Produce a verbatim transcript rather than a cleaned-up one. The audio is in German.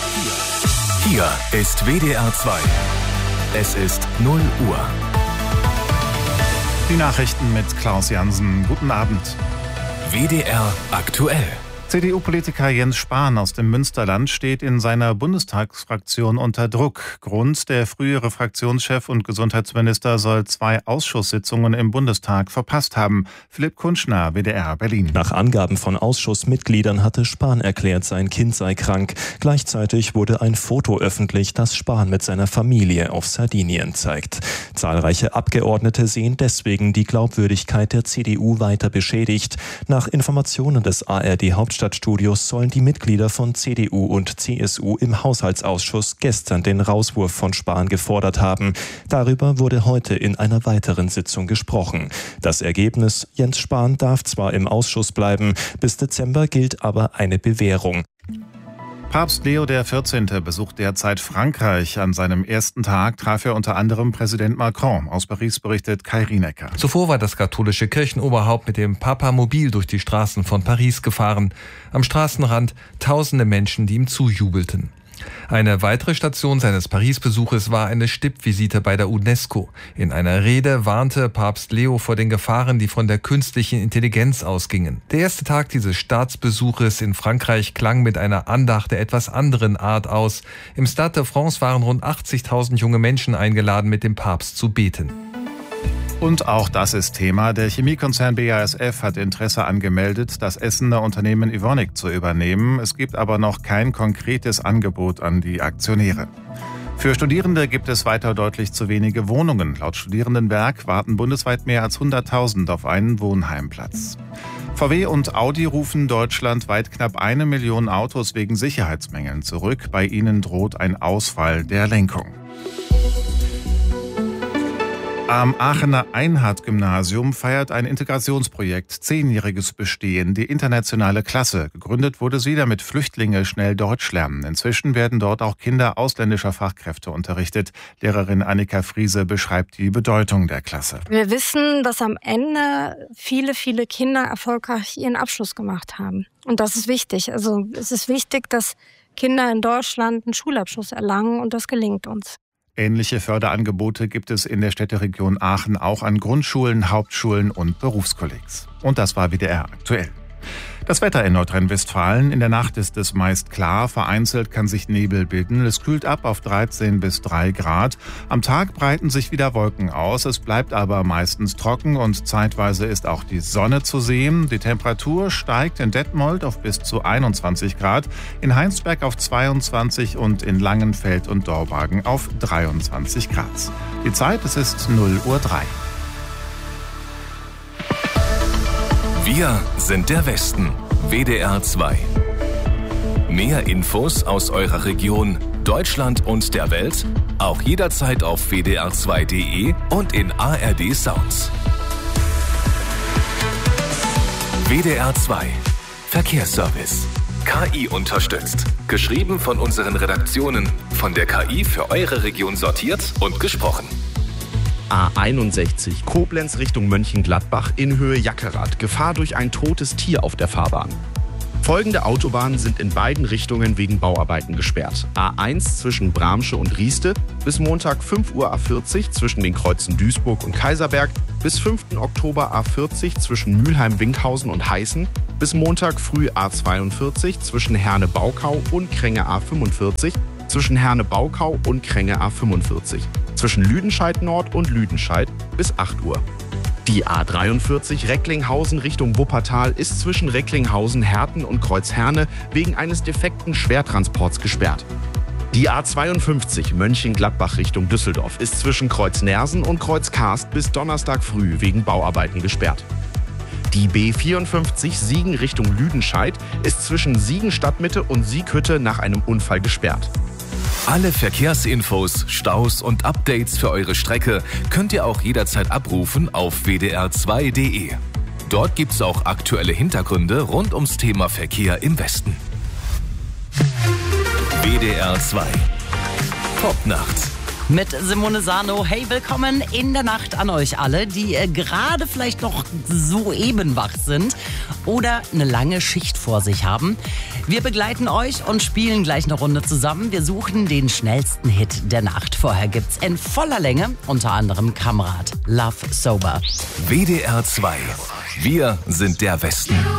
Hier ist W D R zwei. Es ist null Uhr. Die Nachrichten mit Klaus Jansen. Guten Abend. W D R aktuell. C D U-Politiker Jens Spahn aus dem Münsterland steht in seiner Bundestagsfraktion unter Druck. Grund: der frühere Fraktionschef und Gesundheitsminister soll zwei Ausschusssitzungen im Bundestag verpasst haben. Philipp Kunschner, W D R Berlin. Nach Angaben von Ausschussmitgliedern hatte Spahn erklärt, sein Kind sei krank. Gleichzeitig wurde ein Foto öffentlich, das Spahn mit seiner Familie auf Sardinien zeigt. Zahlreiche Abgeordnete sehen deswegen die Glaubwürdigkeit der C D U weiter beschädigt. Nach Informationen des A R D-Hauptstadtstudios sollen die Mitglieder von C D U und C S U im Haushaltsausschuss gestern den Rauswurf von Spahn gefordert haben. Darüber wurde heute in einer weiteren Sitzung gesprochen. Das Ergebnis: Jens Spahn darf zwar im Ausschuss bleiben, bis Dezember gilt aber eine Bewährung. Papst Leo der vierzehnte besucht derzeit Frankreich. An seinem ersten Tag traf er unter anderem Präsident Macron. Aus Paris berichtet Kai Rienecker. Zuvor war das katholische Kirchenoberhaupt mit dem Papamobil durch die Straßen von Paris gefahren. Am Straßenrand tausende Menschen, die ihm zujubelten. Eine weitere Station seines Paris-Besuches war eine Stippvisite bei der UNESCO. In einer Rede warnte Papst Leo vor den Gefahren, die von der künstlichen Intelligenz ausgingen. Der erste Tag dieses Staatsbesuches in Frankreich klang mit einer Andacht der etwas anderen Art aus. Im Stade de France waren rund achtzigtausend junge Menschen eingeladen, mit dem Papst zu beten. Und auch das ist Thema. Der Chemiekonzern B A S F hat Interesse angemeldet, das Essener Unternehmen Evonik zu übernehmen. Es gibt aber noch kein konkretes Angebot an die Aktionäre. Für Studierende gibt es weiter deutlich zu wenige Wohnungen. Laut Studierendenwerk warten bundesweit mehr als hunderttausend auf einen Wohnheimplatz. V W und Audi rufen deutschlandweit knapp eine Million Autos wegen Sicherheitsmängeln zurück. Bei ihnen droht ein Ausfall der Lenkung. Am Aachener Einhard-Gymnasium feiert ein Integrationsprojekt zehnjähriges Bestehen, die internationale Klasse. Gegründet wurde sie, damit Flüchtlinge schnell Deutsch lernen. Inzwischen werden dort auch Kinder ausländischer Fachkräfte unterrichtet. Lehrerin Annika Friese beschreibt die Bedeutung der Klasse. Wir wissen, dass am Ende viele, viele Kinder erfolgreich ihren Abschluss gemacht haben. Und das ist wichtig. Also es ist wichtig, dass Kinder in Deutschland einen Schulabschluss erlangen, und das gelingt uns. Ähnliche Förderangebote gibt es in der Städteregion Aachen auch an Grundschulen, Hauptschulen und Berufskollegs. Und das war W D R aktuell. Das Wetter in Nordrhein-Westfalen: in der Nacht ist es meist klar, vereinzelt kann sich Nebel bilden. Es kühlt ab auf dreizehn bis drei Grad. Am Tag breiten sich wieder Wolken aus, es bleibt aber meistens trocken und zeitweise ist auch die Sonne zu sehen. Die Temperatur steigt in Detmold auf bis zu einundzwanzig Grad, in Heinsberg auf zweiundzwanzig und in Langenfeld und Dormagen auf dreiundzwanzig Grad. Die Zeit: es ist null Uhr drei. Wir sind der Westen. W D R zwei. Mehr Infos aus eurer Region, Deutschland und der Welt auch jederzeit auf w d r zwei punkt d e und in A R D Sounds. W D R zwei. Verkehrsservice. K I unterstützt. Geschrieben von unseren Redaktionen. Von der K I für eure Region sortiert und gesprochen. A einundsechzig, Koblenz Richtung Mönchengladbach in Höhe Jackerath. Gefahr durch ein totes Tier auf der Fahrbahn. Folgende Autobahnen sind in beiden Richtungen wegen Bauarbeiten gesperrt. A eins zwischen Bramsche und Rieste bis Montag fünf Uhr A vierzig zwischen den Kreuzen Duisburg und Kaiserberg, bis fünften Oktober A vierzig zwischen Mülheim-Winkhausen und Heißen, bis Montag früh A zweiundvierzig zwischen Herne-Baukau und Kränge A fünfundvierzig, zwischen Herne-Baukau und Kränge A fünfundvierzig, zwischen Lüdenscheid Nord und Lüdenscheid bis acht Uhr. Die A dreiundvierzig Recklinghausen Richtung Wuppertal ist zwischen Recklinghausen, Herten und Kreuzherne wegen eines defekten Schwertransports gesperrt. Die A zweiundfünfzig Mönchengladbach Richtung Düsseldorf ist zwischen Kreuz Nersen und Kreuz Karst bis Donnerstag früh wegen Bauarbeiten gesperrt. Die B vierundfünfzig Siegen Richtung Lüdenscheid ist zwischen Siegen Stadtmitte und Sieghütte nach einem Unfall gesperrt. Alle Verkehrsinfos, Staus und Updates für eure Strecke könnt ihr auch jederzeit abrufen auf w d r zwei punkt d e. Dort gibt's auch aktuelle Hintergründe rund ums Thema Verkehr im Westen. W D R zwei. Popnacht. Mit Simone Sano. Hey, willkommen in der Nacht an euch alle, die äh, gerade vielleicht noch soeben wach sind oder eine lange Schicht vor sich haben. Wir begleiten euch und spielen gleich eine Runde zusammen. Wir suchen den schnellsten Hit der Nacht. Vorher gibt's in voller Länge unter anderem Kamrat, Love Sober. W D R zwei. Wir sind der Westen.